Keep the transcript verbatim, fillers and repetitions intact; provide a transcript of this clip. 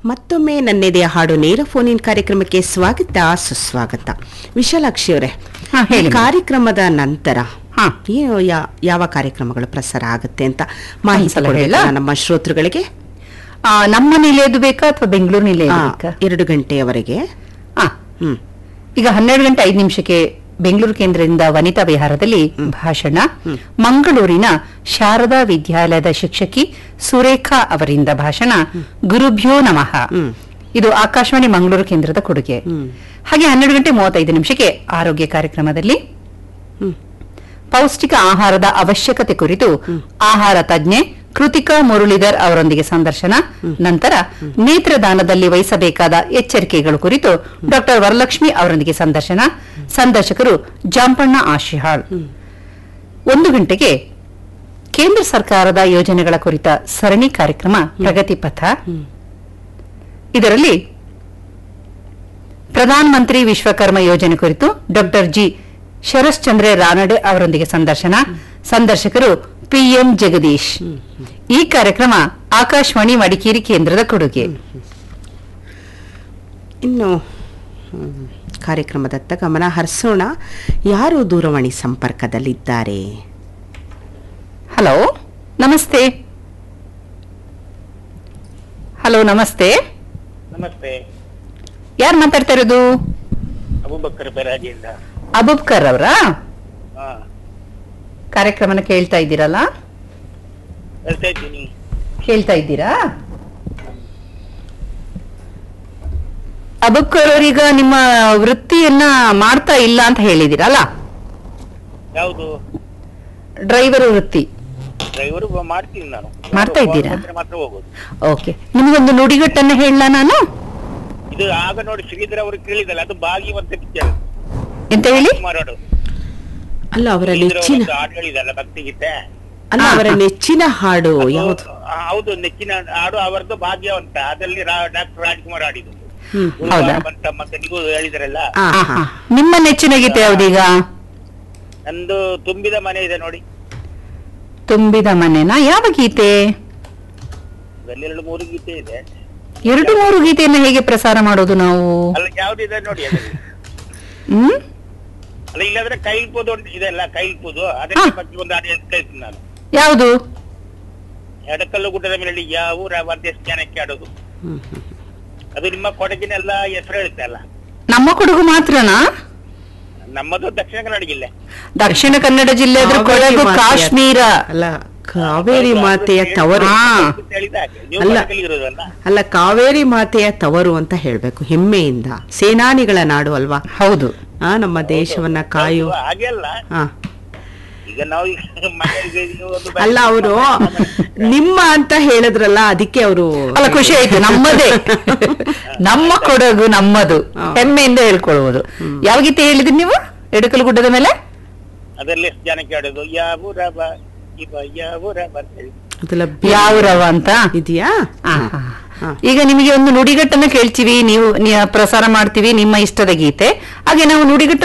ಮತ್ತೊಮ್ಮೆ ನನ್ನೆದೆಯ ಹಾಡು ನೇರ ಫೋನ್ ಇನ್ ಕಾರ್ಯಕ್ರಮಕ್ಕೆ ಸ್ವಾಗತ ಸುಸ್ವಾಗತ. ವಿಶಾಲಾಕ್ಷಿ ಅವರೇ, ಈ ಕಾರ್ಯಕ್ರಮದ ನಂತರ ಏನು ಯಾವ ಕಾರ್ಯಕ್ರಮಗಳು ಪ್ರಸಾರ ಆಗುತ್ತೆ ಅಂತ ಮಾಹಿತಿ ಕೊಡಲ್ಲ ನಮ್ಮ ಶ್ರೋತೃಗಳಿಗೆ? ನಮ್ಮ ನಿಲಯದು ಬೇಕಾ ಅಥವಾ ಬೆಂಗಳೂರು ನಿಲಯ? ಎರಡು ಗಂಟೆಯವರೆಗೆ. ಈಗ ಹನ್ನೆರಡು ಗಂಟೆ ಐದು ನಿಮಿಷಕ್ಕೆ ಬೆಂಗಳೂರು ಕೇಂದ್ರದಿಂದ ವನಿತಾ ವಿಹಾರದಲ್ಲಿ ಭಾಷಣ, ಮಂಗಳೂರಿನ ಶಾರದಾ ವಿದ್ಯಾಲಯದ ಶಿಕ್ಷಕಿ ಸುರೇಖಾ ಅವರಿಂದ ಭಾಷಣ ಗುರುಭ್ಯೋ ನಮಃ. ಇದು ಆಕಾಶವಾಣಿ ಮಂಗಳೂರು ಕೇಂದ್ರದ ಕೊಡುಗೆ. ಹಾಗೆ ಹನ್ನೆರಡು ಗಂಟೆ ಮೂವತ್ತೈದು ನಿಮಿಷಕ್ಕೆ ಆರೋಗ್ಯ ಕಾರ್ಯಕ್ರಮದಲ್ಲಿ ಪೌಷ್ಟಿಕ ಆಹಾರದ ಅವಶ್ಯಕತೆ ಕುರಿತು ಆಹಾರ ತಜ್ಞೆ ಕೃತಿಕಾ ಮುರಳೀಧರ್ ಅವರೊಂದಿಗೆ ಸಂದರ್ಶನ. ನಂತರ ನೇತ್ರದಾನದಲ್ಲಿ ವಹಿಸಬೇಕಾದ ಎಚ್ಚರಿಕೆಗಳು ಕುರಿತು ಡಾಕ್ಟರ್ ವರಲಕ್ಷ್ಮಿ ಅವರೊಂದಿಗೆ ಸಂದರ್ಶನ. ಸಂದರ್ಶಕರು ಜಾಂಪಣ್ಣ ಆಶಿಹಾಳ್. ಒಂದು ಗಂಟೆಗೆ ಕೇಂದ್ರ ಸರ್ಕಾರದ ಯೋಜನೆಗಳ ಕುರಿತ ಸರಣಿ ಕಾರ್ಯಕ್ರಮ ಪ್ರಗತಿ ಪಥ. ಇದರಲ್ಲಿ ಪ್ರಧಾನಮಂತ್ರಿ ವಿಶ್ವಕರ್ಮ ಯೋಜನೆ ಕುರಿತು ಡಾಕ್ಟರ್ ಜಿ ಶರಶ್ಚಂದ್ರ ರಾನಡೆ ಅವರೊಂದಿಗೆ ಸಂದರ್ಶನ. ಸಂದರ್ಶಕರು ಪಿಎಂ ಜಗದೀಶ್. ಈ ಕಾರ್ಯಕ್ರಮ ಆಕಾಶವಾಣಿ ಮಡಿಕೇರಿ ಕೇಂದ್ರದ ಕೊಡುಗೆ. ಇನ್ನು ಕಾರ್ಯಕ್ರಮದತ್ತ ಗಮನ ಹರಿಸೋಣ. ಯಾರು ದೂರವಾಣಿ ಸಂಪರ್ಕದಲ್ಲಿದ್ದಾರೆ? ಹಲೋ, ನಮಸ್ತೆ. ಹಲೋ, ನಮಸ್ತೆ. ನಮಸ್ತೆ. ಯಾರು ಮಾತಾಡ್ತಾ ಇರೋದು? ಅಬೂಬಕ್ಕರ್ ಬೆರಾಜಿಯಿಂದ. ಅಬೂಬಕ್ಕರ್ ಅವರಾ? ಕಾರ್ಯಕ್ರಮನ ಕೇಳ್ತಾ ಇದ್ದೀರಲ್ಲ? ಹೇಳ್ತಾ ಇದ್ದೀನಿ. ಕೇಳ್ತಾ ಇದ್ದೀರಾ? ಅಬೂಬಕ್ಕರ್ ಅವರೀಗ ನಿಮ್ಮ ವೃತ್ತಿಯನ್ನ ಮಾಡ್ತಾ ಇಲ್ಲ ಅಂತ ಹೇಳಿದಿರಲ್ಲ? ಯಾವುದು? ಡ್ರೈವರ್ ವೃತ್ತಿ. ಡ್ರೈವರ್ ಮಾಡ್ತೀನಿ ನಾನು. ಮಾಡ್ತಾ ಇದ್ದೀರಾ? ಮಾತ್ರ ಹೋಗೋದು. ಓಕೆ, ನಿಮಗೊಂದು ನುಡಿಗಟ್ಟನ್ನ ಹೇಳ ನಾನು. ಇದು ಆಗ ನೋಡಿ ಶ್ರೀಧರ್ ಅವರು ಕೇಳಿದಲ್ಲ, ಅದು ಭಾಗಿವಂತ ಪಿಕ್ಚರ್. ಎಂತ ಹೇಳಿ? ಮಾರಾಡು. ಅಲ್ಲ, ಅವರ ನೆಚ್ಚಿನ ಹಾಡು ಹೇಳಿದಲ್ಲ, ಭಕ್ತಿಗೀತೆ. ಅಲ್ಲ, ಅವರ ನೆಚ್ಚಿನ ಹಾಡು ಯಾವುದು? ಹೌದು, ನೆಚ್ಚಿನ ಹಾಡು ಅವರದ್ದು ಭಾಗ್ಯವಂತ. ಅದರಲ್ಲಿ ಡಾಕ್ಟರ್ ರಾಜ್ಕುಮಾರ್ ಆಡಿದ್ದು. ಹೌದಾ? ಮತ್ತೆ ನೀವು ಹೇಳಿದ್ರಲ್ಲ. ನಿಮ್ಮ ನೆಚ್ಚಿನ ಗೀತೆ ಯಾವ್ದೀಗ? ನಂದು ತುಂಬಿದ ಮನೆ ಇದೆ ನೋಡಿ. ತುಂಬಿದ ಮನೆನಾ? ಯಾವ ಗೀತೆ? ಎರಡು ಮೂರು ಗೀತೆ ಇದೆ. ಎರಡು ಮೂರು ಗೀತೆಯನ್ನ ಹೇಗೆ ಪ್ರಸಾರ ಮಾಡೋದು ನಾವು? ಅಲ್ಲ, ಯಾವ್ದಿದೆ ನೋಡಿ ಅದರಲ್ಲಿ. ಹ್ಮ್ ಅಲ್ಲ, ಇಲ್ಲಾಂದ್ರೆ ಕೈಲ್ಪುದು ಇದೆಲ್ಲ, ಕೈಲ್ಪುದು ಅದಕ್ಕೆ ಬಗ್ಗೆ ಒಂದು ಹಾಡು ಹೇಳ್ತೀನಿ ನಾನು. ಯಾವುದು? ಎಡಕಲ್ಲು ಗುಡ್ಡದ ಮೇಲೆ ಯಾವ ದೇಶ ಜನಕ್ಕೆ ಆಡೋದು. ಅದು ನಿಮ್ಮ ಕೊಡಗಿನೆಲ್ಲ ಹೆಸರು ಹೇಳುತ್ತೆ ಅಲ್ಲ. ನಮ್ಮ ಕೊಡಗು ಮಾತ್ರನಾ? ನಮ್ಮದು ದಕ್ಷಿಣ ಕನ್ನಡ ಜಿಲ್ಲೆ. ದಕ್ಷಿಣ ಕನ್ನಡ ಜಿಲ್ಲೆ ಆದ್ರೆ ಕೊಡಗು ಕಾಶ್ಮೀರ ಅಲ್ಲ, ಕಾವೇರಿ ಮಾತೆಯ ತವರು. ಅಲ್ಲ, ಅಲ್ಲ, ಕಾವೇರಿ ಮಾತೆಯ ತವರು ಅಂತ ಹೇಳ್ಬೇಕು ಹೆಮ್ಮೆಯಿಂದ. ಸೇನಾನಿಗಳ ನಾಡು ಅಲ್ವಾ? ಹೌದು. ಆ ನಮ್ಮ ದೇಶವನ್ನ ಕಾಯು. ಹಾಗೆ ಅಲ್ಲ, ಈಗ ನಾವು ಅಲ್ಲ, ಅವರು ನಿಮ್ಮ ಅಂತ ಹೇಳಿದ್ರಲ್ಲ, ಅದಕ್ಕೆ ಅವರು ಅಲ್ಲ, ಖುಷಿ ಆಯ್ತು. ನಮ್ಮದೇ, ನಮ್ಮ ಕೊಡಗು ನಮ್ಮದು, ಹೆಮ್ಮೆಯಿಂದ ಹೇಳ್ಕೊಳ್ಳುವುದು. ಯಾವ ಗೀತೆ ಹೇಳಿದ್ರಿ ನೀವು? ಎಡಕಲು ಗುಡ್ಡದ ಮೇಲೆ ಅದರಲ್ಲಿ ಎಷ್ಟು ಜನಕ್ಕೆ ಆಡೋದು? ಯಾವ ರವ ಯಾವ ರವ ಯಾವ ರವ ಅಂತ ಇದೆಯಾ? ಈಗ ನಿಮಗೆ ಒಂದು ನುಡಿಗಟ್ಟನ್ನು ಕೇಳ್ತೀವಿ, ನೀವು ಪ್ರಸಾರ ಮಾಡ್ತೀವಿ ನಿಮ್ಮ ಇಷ್ಟದ ಗೀತೆ. ಹಾಗೆ ನಾವು ನುಡಿಗಟ್ಟು